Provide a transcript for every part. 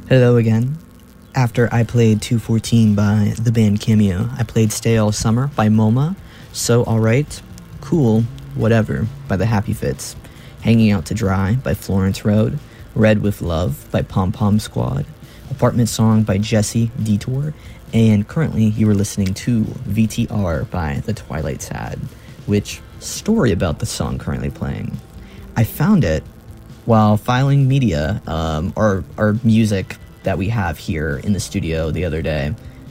Hello again. After I played 214 by the band Cameo, I played Stay All Summer by MoMA, So Alright, Cool, Whatever by the Happy Fits, Hanging Out to Dry by Florence Road, Red with Love by Pom Pom Squad, Apartment Song by Jesse Detour, and currently you are listening to VTR by The Twilight Sad, which story about the song currently playing. I found it while filing media, our music that we have here in the studio the other day.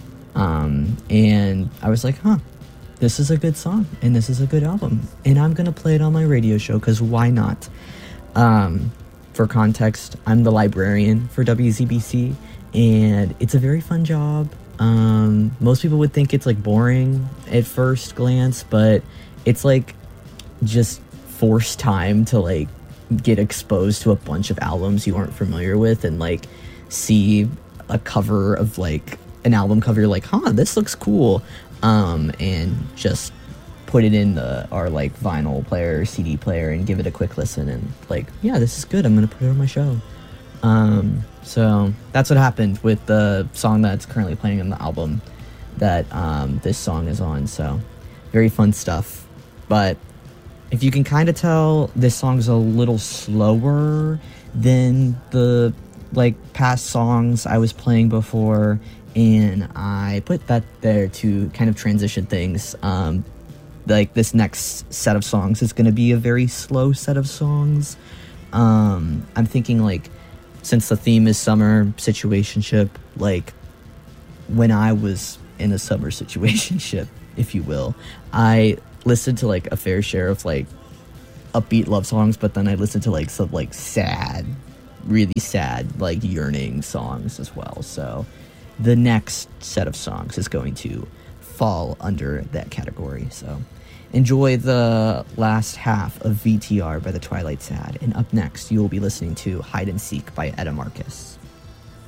And I was like, this is a good song, and this is a good album, and I'm gonna play it on my radio show, because why not? For context, I'm the librarian for WZBC, and it's a very fun job. Most people would think it's like boring at first glance, but it's like just forced time to like get exposed to a bunch of albums you aren't familiar with, and like see a cover of like an album cover, you're like, this looks cool, and just put it in our like vinyl player, CD player, and give it a quick listen, and like, yeah, this is good, I'm gonna put it on my show. So that's what happened with the song that's currently playing on the album that this song is on. So very fun stuff. But if you can kind of tell, this song's a little slower than the like past songs I was playing before, and I put that there to kind of transition things. Like this next set of songs is going to be a very slow set of songs. I'm thinking, like, since the theme is summer situationship, like when I was in a summer situationship, if you will, I listened to like a fair share of like upbeat love songs, but then I listened to like some like sad, really sad, like yearning songs as well. So the next set of songs is going to fall under that category. So enjoy the last half of VTR by The Twilight Sad, and up next you will be listening to Hide and Seek by Etta Marcus.